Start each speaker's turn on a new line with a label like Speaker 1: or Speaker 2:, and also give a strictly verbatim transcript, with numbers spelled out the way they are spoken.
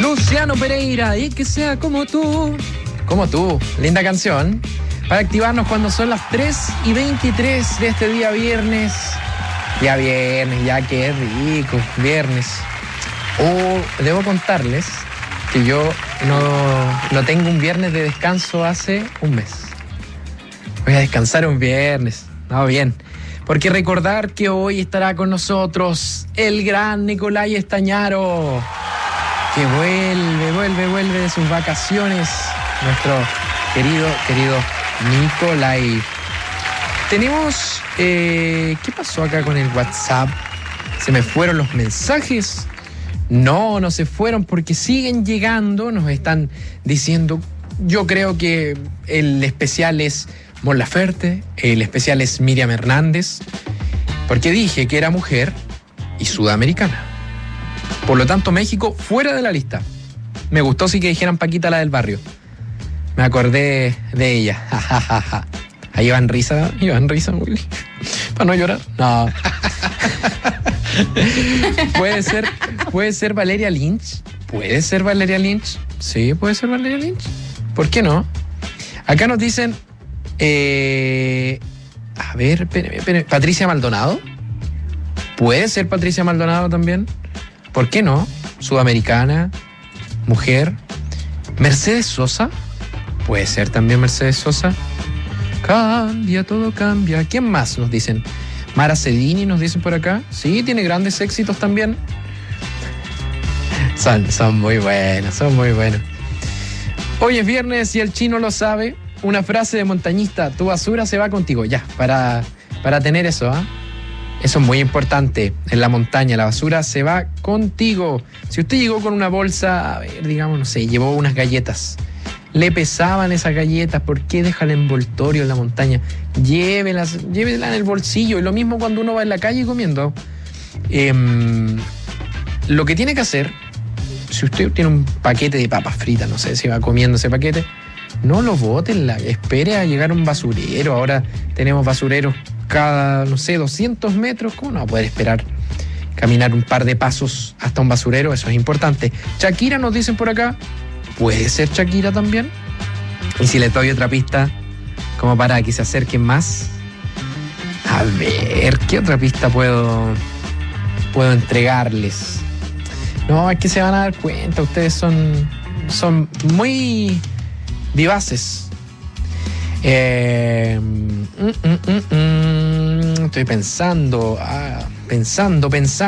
Speaker 1: Luciano Pereira, y que sea como tú. Como tú, linda canción. Para activarnos cuando son las tres y veintitrés de este día viernes. Ya viernes, ya qué rico, viernes. Oh, debo contarles que yo no, no tengo un viernes de descanso hace un mes. Voy a descansar un viernes. No, bien. Porque recordar que hoy estará con nosotros el gran Nicolai Estañaro, que vuelve, vuelve, vuelve de sus vacaciones. Nuestro querido, querido Nicolai. Tenemos... Eh, ¿Qué pasó acá con el WhatsApp? ¿Se me fueron los mensajes? No, no se fueron porque siguen llegando. Nos están diciendo... Yo creo que el especial es Mon Laferte, el especial es Miriam Hernández, porque dije que era mujer y sudamericana. Por lo tanto, México fuera de la lista. Me gustó sí que dijeran Paquita, la del barrio. Me acordé de ella. Ahí iban risa, iban risa, Willy. Para no llorar. No. Puede ser, puede ser Valeria Lynch. Puede ser Valeria Lynch. Sí, puede ser Valeria Lynch. ¿Por qué no? Acá nos dicen, eh, a ver, espérame, espérame, Patricia Maldonado. Puede ser Patricia Maldonado también. ¿Por qué no? Sudamericana, mujer. Mercedes Sosa. Puede ser también Mercedes Sosa. Cambia, todo cambia. ¿Quién más nos dicen? Mara Cedini nos dicen por acá. Sí, tiene grandes éxitos también. Son, son muy buenos, son muy buenos. Hoy es viernes y el chino lo sabe. Una frase de montañista: tu basura se va contigo. Ya, para, para tener eso, ¿ah? ¿eh? Eso es muy importante. En la montaña, la basura se va contigo. Si usted llegó con una bolsa, a ver, digamos, no sé, llevó unas galletas. Le pesaban esas galletas, ¿por qué deja el envoltorio en la montaña? Llévelas, llévelas en el bolsillo. Y lo mismo cuando uno va en la calle comiendo. Eh, lo que tiene que hacer, si usted tiene un paquete de papas fritas, no sé si va comiendo ese paquete, no lo boten, espere a llegar un basurero. Ahora tenemos basureros cada, no sé, doscientos metros. ¿Cómo no va a poder esperar caminar un par de pasos hasta un basurero? Eso es importante. Shakira nos dicen por acá. ¿Puede ser Shakira también? Y si les doy otra pista, como para que se acerquen más. A ver, ¿qué otra pista puedo, puedo entregarles? No, es que se van a dar cuenta, ustedes son, son muy vivaces. Eh, mm, mm, mm, mm, estoy pensando, ah, pensando, pensando.